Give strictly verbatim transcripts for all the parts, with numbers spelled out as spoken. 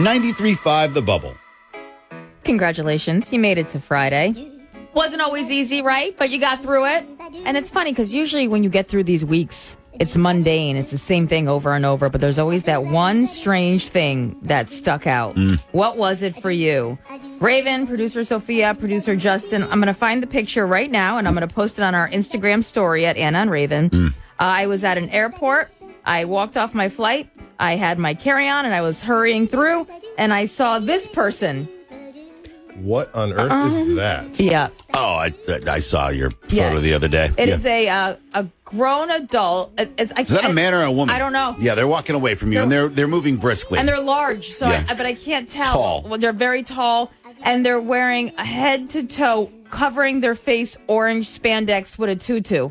ninety-three point five The Bubble. Congratulations. You made it to Friday. Wasn't always easy, right? But you got through it. And it's funny because usually when you get through these weeks, it's mundane. It's the same thing over and over. But there's always that one strange thing that stuck out. Mm. What was it for you? Raven, producer Sophia, producer Justin. I'm going to find the picture right now, and I'm going to post it on our Instagram story at Anna and Raven. Mm. Uh, I was at an airport. I walked off my flight. I had my carry-on, and I was hurrying through, and I saw this person. What on earth um, is that? Yeah. Oh, I I saw your photo yeah. the other day. It yeah. is a uh, a grown adult. It's, I, is that a man or a woman? I don't know. Yeah, they're walking away from you, they're, and they're they're moving briskly. And they're large, so yeah. I, but I can't tell. Tall. Well, they're very tall, and they're wearing a head to toe, covering their face, orange spandex with a tutu.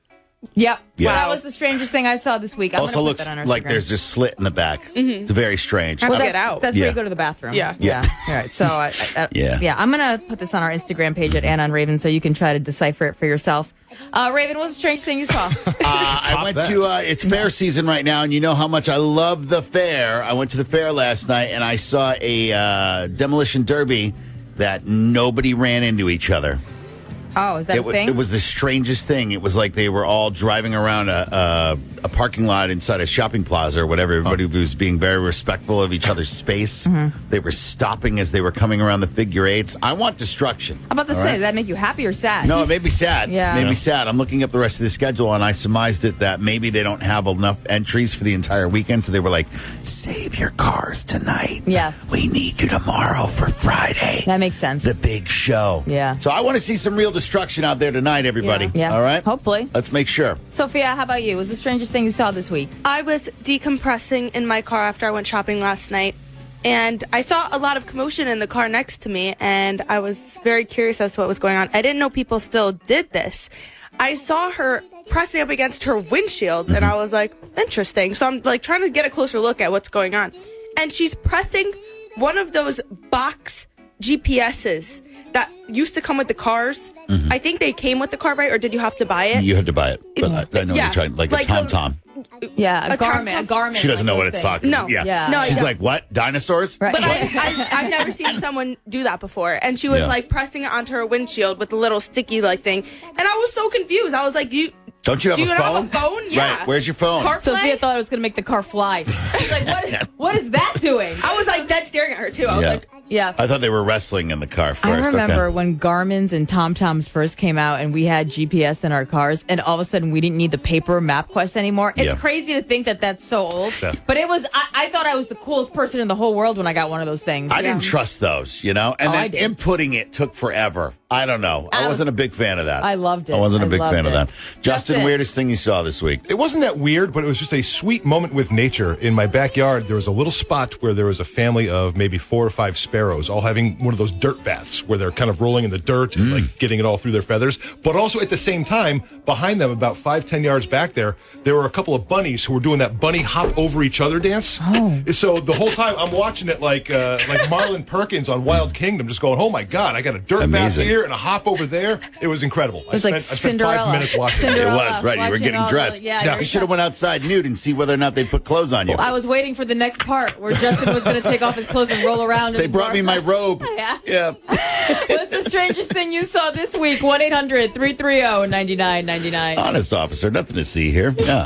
Yep. Yeah. Wow. That was the strangest thing I saw this week. I'm also put looks that on our like Instagram. there's this slit in the back. Mm-hmm. It's very strange. Well, well, that's, get out. That's yeah. where you go to the bathroom. Yeah. Yeah. yeah. All right. So, I, I, yeah. yeah, I'm going to put this on our Instagram page at Anna and Raven so you can try to decipher it for yourself. Uh, Raven, what was the strange thing you saw? uh, I went that. to, uh, it's fair season right now, and you know how much I love the fair. I went to the fair last night, and I saw a uh, demolition derby that nobody ran into each other. Oh, is that it, a thing? It was the strangest thing. It was like they were all driving around a, a, a parking lot inside a shopping plaza or whatever. Everybody oh. was being very respectful of each other's space. Mm-hmm. They were stopping as they were coming around the figure eights. I want destruction. I'm about to say, right? did that make you happy or sad? No, it made me sad. yeah. It made yeah. me sad. I'm looking up the rest of the schedule, and I surmised it that maybe they don't have enough entries for the entire weekend, so they were like, save your cars tonight. Yes. We need you tomorrow for Friday. That makes sense. The big show. Yeah. So I want to see some real destruction out there tonight, everybody. Yeah. yeah. All right? Hopefully. Let's make sure. Sophia, how about you? What was the strangest thing you saw this week? I was decompressing in my car after I went shopping last night, and I saw a lot of commotion in the car next to me, and I was very curious as to what was going on. I didn't know people still did this. I saw her pressing up against her windshield, mm-hmm. and I was like, interesting. So I'm like trying to get a closer look at what's going on. And she's pressing one of those box G P S's that used to come with the cars. Mm-hmm. I think they came with the car, right? Or did you have to buy it? You had to buy it. But I, I know yeah. you're trying, like, like a TomTom. Yeah, a, a garment. tom- A garment. She doesn't like know what it's things. talking No. about. Yeah. yeah. No, She's I like, what? Dinosaurs? Right. But I, I, I've never seen someone do that before. And she was Yeah. like pressing it onto her windshield with a little sticky like thing. And I was so confused. I was like, you Don't you have do a you phone? have a phone? Yeah. Right. Where's your phone? CarPlay? Sophia thought it was going to make the car fly. She's like, what, what is that doing? I was like dead staring at her too. I was Yeah. like, Yeah. I thought they were wrestling in the car first. I remember Okay. when Garmin's and TomToms first came out and we had G P S in our cars, and all of a sudden we didn't need the paper MapQuest anymore. It's Yeah. crazy to think that that's so old. Yeah. But it was, I, I thought I was the coolest person in the whole world when I got one of those things. I didn't trust those, you know? And Oh, I then did. inputting it took forever. I don't know. I, I was- wasn't a big fan of that. I loved it. I wasn't a I big loved fan of it. that. Justin, Justin. weirdest thing you saw this week? It wasn't that weird, but it was just a sweet moment with nature. In my backyard, there was a little spot where there was a family of maybe four or five sparrows, all having one of those dirt baths where they're kind of rolling in the dirt and like getting it all through their feathers. But also at the same time, behind them, about five, ten yards back there, there were a couple of bunnies who were doing that bunny hop over each other dance. Oh. So the whole time I'm watching it like uh, like Marlon Perkins on Wild Kingdom, just going, oh my God, I got a dirt bath Amazing. here and a hop over there. It was incredible. It was I like spent, I spent Cinderella. five minutes watching it. It Cinderella. was, right. You were watching getting all the- dressed. yeah, Yeah. you're You should have went outside nude and see whether or not they put clothes on you. I was waiting for the next part where Justin was going to take off his clothes and roll around. in They the brought me dark. my robe. Yeah. Yeah. What's the strangest thing you saw this week? one eight hundred three three zero nine nine nine nine. Honest officer, nothing to see here. Yeah.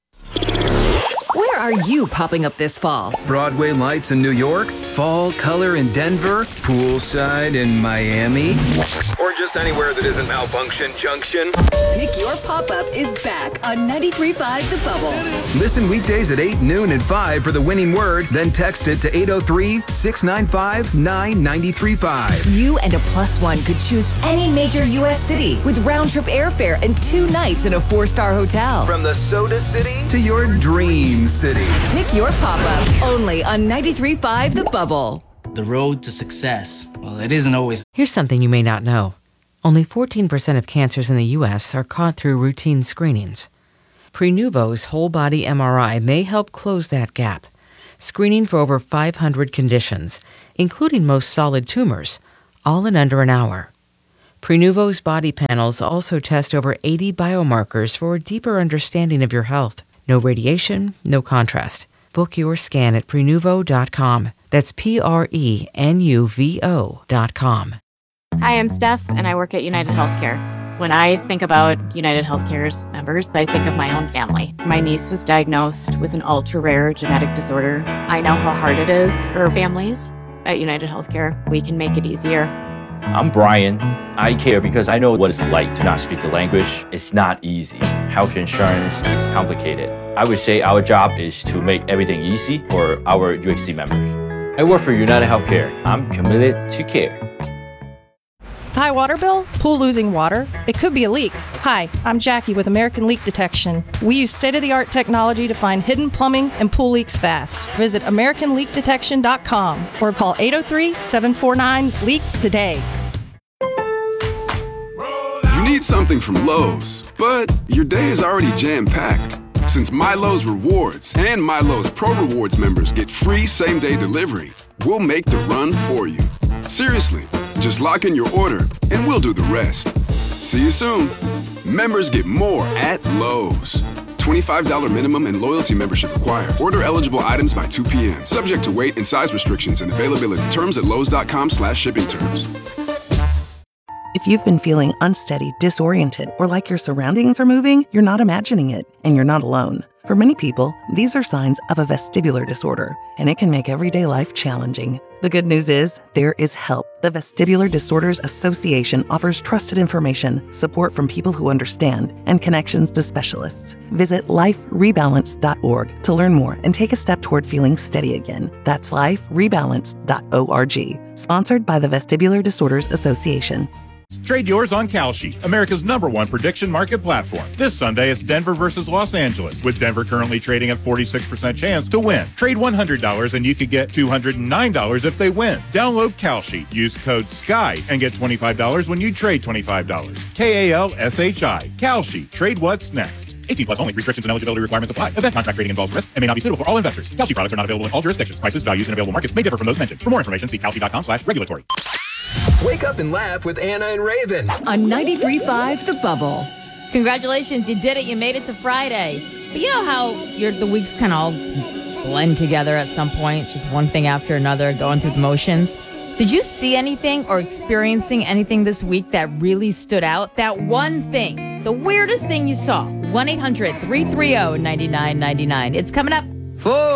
Where are you popping up this fall? Broadway lights in New York, fall color in Denver, poolside in Miami, or just anywhere that isn't Malfunction Junction. Pick Your Pop-Up is back on ninety-three point five The Bubble. Listen weekdays at eight, noon, and five for the winning word, then text it to eight oh three, six nine five, nine nine three five. You and a plus one could choose any major U S city with round-trip airfare and two nights in a four-star hotel. From the Soda City to your dream city. Pick Your Pop-Up only on ninety-three point five The Bubble. The road to success, well, it isn't always. Here's something you may not know. Only fourteen percent of cancers in the U S are caught through routine screenings. Prenuvo's whole-body M R I may help close that gap, screening for over five hundred conditions, including most solid tumors, all in under an hour. Prenuvo's body panels also test over eighty biomarkers for a deeper understanding of your health. No radiation, no contrast. Book your scan at Prenuvo dot com. That's P R E N U V O dot com. Hi, I'm Steph, and I work at United Healthcare. When I think about United Healthcare's members, I think of my own family. My niece was diagnosed with an ultra-rare genetic disorder. I know how hard it is for families. At United Healthcare, we can make it easier. I'm Brian. I care because I know what it's like to not speak the language. It's not easy. Health insurance is complicated. I would say our job is to make everything easy for our U H C members. I work for United Healthcare. I'm committed to care. High water bill? Pool losing water? It could be a leak. Hi, I'm Jackie with American Leak Detection. We use state-of-the-art technology to find hidden plumbing and pool leaks fast. Visit American Leak Detection dot com or call eight oh three, seven four nine, LEAK today. You need something from Lowe's, but your day is already jam-packed. Since MyLowe's Rewards and MyLowe's Pro Rewards members get free same-day delivery, we'll make the run for you. Seriously, just lock in your order and we'll do the rest. See you soon. Members get more at Lowe's. twenty-five dollars minimum and loyalty membership required. Order eligible items by two p.m. Subject to weight and size restrictions and availability. Terms at lowes.com slash shipping terms. If you've been feeling unsteady, disoriented, or like your surroundings are moving, you're not imagining it, and you're not alone. For many people, these are signs of a vestibular disorder, and it can make everyday life challenging. The good news is, there is help. The Vestibular Disorders Association offers trusted information, support from people who understand, and connections to specialists. Visit life rebalance dot org to learn more and take a step toward feeling steady again. That's life rebalance dot org. Sponsored by the Vestibular Disorders Association. Trade yours on Kalshi, America's number one prediction market platform. This Sunday, it's Denver versus Los Angeles, with Denver currently trading at forty-six percent chance to win. Trade one hundred dollars and you could get two hundred nine dollars if they win. Download Kalshi, use code SKY, and get twenty-five dollars when you trade twenty-five dollars. K A L S H I. Kalshi. Trade what's next. eighteen plus only. Restrictions and eligibility requirements apply. Event contract trading involves risk and may not be suitable for all investors. Kalshi products are not available in all jurisdictions. Prices, values, and available markets may differ from those mentioned. For more information, see kalshi.com slash regulatory. Wake up and laugh with Anna and Raven on ninety-three point five The Bubble. Congratulations, you did it. You made it to Friday. But you know how your the weeks kind of all blend together at some point, just one thing after another, going through the motions. Did you see anything or experiencing anything this week that really stood out? That one thing, the weirdest thing you saw. one eight hundred, three three zero, nine nine nine nine. It's coming up. Four.